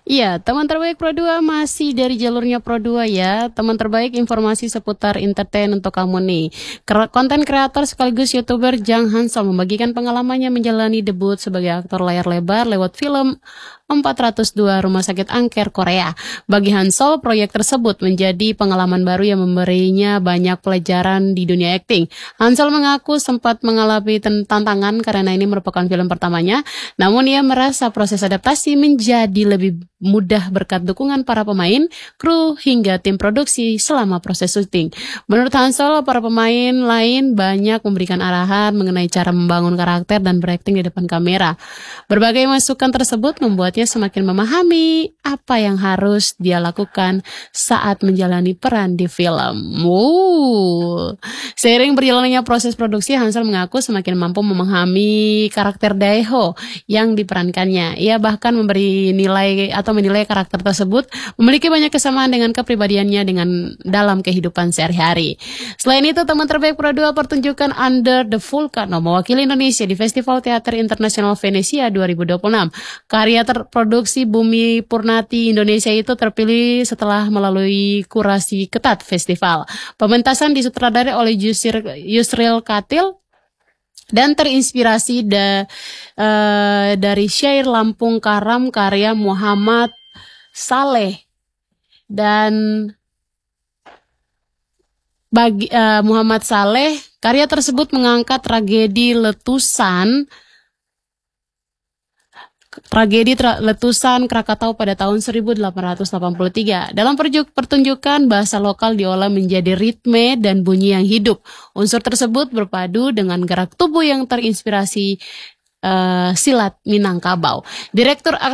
Iya, teman terbaik Pro 2 masih dari jalurnya Pro 2 ya. Teman terbaik informasi seputar entertain untuk kamu nih. Konten kreator sekaligus YouTuber Jang Hansol membagikan pengalamannya menjalani debut sebagai aktor layar lebar lewat film 402 Rumah Sakit Angker Korea. Bagi Hansol, proyek tersebut menjadi pengalaman baru yang memberinya banyak pelajaran di dunia akting. Hansol mengaku sempat mengalami tantangan karena ini merupakan film pertamanya, namun ia merasa proses adaptasi menjadi lebih mudah berkat dukungan para pemain, kru, hingga tim produksi selama proses syuting. Menurut Hansol, para pemain lain banyak memberikan arahan mengenai cara membangun karakter dan berakting di depan kamera. Berbagai masukan tersebut membuatnya semakin memahami apa yang harus dia lakukan saat menjalani peran di film. Seiring berjalannya proses produksi, Hansol mengaku semakin mampu memahami karakter Daeho yang diperankannya. Ia bahkan menilai karakter tersebut memiliki banyak kesamaan dengan kepribadiannya dalam kehidupan sehari-hari. Selain itu, teman terbaik Pro 2 pertunjukan Under the Volcano mewakili Indonesia di Festival Teater Internasional Venesia 2026. Karya terproduksi Bumi Purnati Indonesia itu terpilih setelah melalui kurasi ketat festival. Pementasan disutradarai oleh Yusril Katil dan terinspirasi dari syair Lampung Karam karya Muhammad Saleh. Dan bagi Muhammad Saleh, karya tersebut mengangkat tragedi letusan Krakatau pada tahun 1883. Dalam pertunjukan, bahasa lokal diolah menjadi ritme dan bunyi yang hidup. Unsur tersebut berpadu dengan gerak tubuh yang terinspirasi silat Minangkabau. Direktur